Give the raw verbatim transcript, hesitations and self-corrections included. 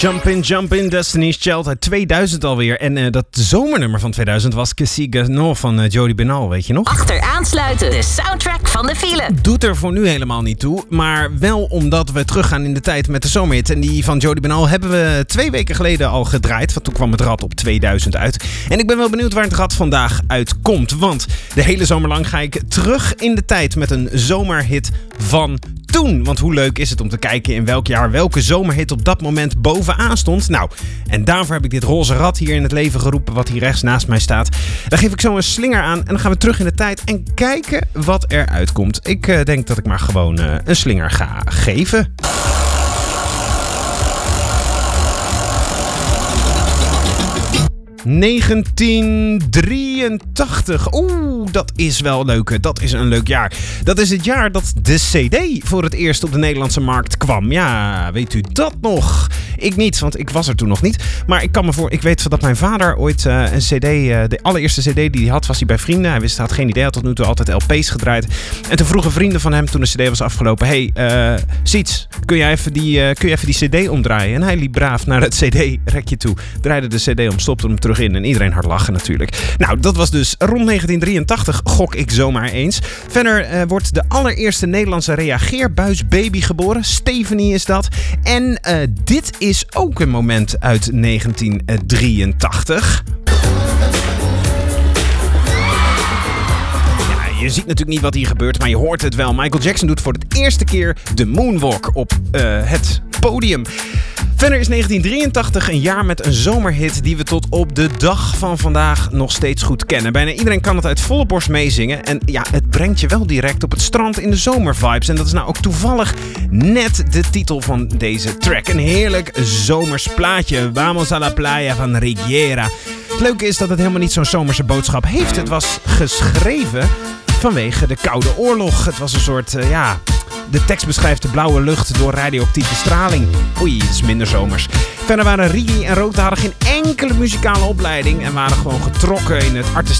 Jump in, Jump in, Destiny's Child uit tweeduizend alweer. En uh, dat zomernummer van tweeduizend was Que Siga No van uh, Jody Benal, weet je nog? Achteraansluiten, de soundtrack van de file. Doet er voor nu helemaal niet toe, maar wel omdat we teruggaan in de tijd met de zomerhit. En die van Jody Benal hebben we twee weken geleden al gedraaid, want toen kwam het rad op tweeduizend uit. En ik ben wel benieuwd waar het rad vandaag uitkomt, want de hele zomer lang ga ik terug in de tijd met een zomerhit van toen. Want hoe leuk is het om te kijken in welk jaar welke zomerhit op dat moment bovenaan stond. Nou, en daarvoor heb ik dit roze rad hier in het leven geroepen wat hier rechts naast mij staat. Daar geef ik zo een slinger aan en dan gaan we terug in de tijd en kijken wat er uitkomt. Ik uh, denk dat ik maar gewoon uh, een slinger ga geven. negentien drieëntachtig. Oeh, dat is wel leuk. Dat is een leuk jaar. Dat is het jaar dat de C D voor het eerst op de Nederlandse markt kwam. Ja, weet u dat nog? Ik niet, want ik was er toen nog niet. Maar ik kan me voor, ik weet dat mijn vader ooit uh, een C D, uh, de allereerste C D die hij had, was hij bij vrienden. Hij wist, hij had geen idee, hij had tot nu toe altijd L P's gedraaid. En toen vroegen vrienden van hem, toen de C D was afgelopen: hey, uh, Siets, kun jij even die, uh, kun je even die C D omdraaien? En hij liep braaf naar het C D-rekje toe, draaide de C D om, stopte hem terug in en iedereen hard lachen natuurlijk. Nou, dat was dus rond negentien drieëntachtig, gok ik zomaar eens. Verder uh, wordt de allereerste Nederlandse reageerbuisbaby geboren. Stephanie is dat. En uh, dit is ook een moment uit negentien drieëntachtig. Je ziet natuurlijk niet wat hier gebeurt, maar je hoort het wel. Michael Jackson doet voor de eerste keer de moonwalk op uh, het podium. Verder is negentien drieëntachtig een jaar met een zomerhit die we tot op de dag van vandaag nog steeds goed kennen. Bijna iedereen kan het uit volle borst meezingen. En ja, het brengt je wel direct op het strand in de zomervibes. En dat is nou ook toevallig net de titel van deze track. Een heerlijk zomers plaatje. Vamos a la playa van Riviera. Het leuke is dat het helemaal niet zo'n zomerse boodschap heeft. Het was geschreven vanwege de Koude Oorlog. Het was een soort, uh, ja... De tekst beschrijft de blauwe lucht door radioactieve straling. Oei, dat is minder zomers. Verder waren Rigi en Roodharen geen enkele muzikale opleiding en waren gewoon getrokken in het artistiek